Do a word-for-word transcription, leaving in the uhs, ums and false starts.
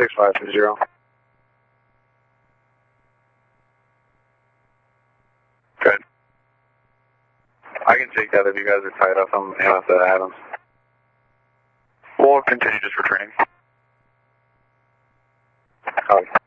six five two zero. Good. I can take that if you guys are tied up. I'm out to Adams. We'll continue just for training. Copy.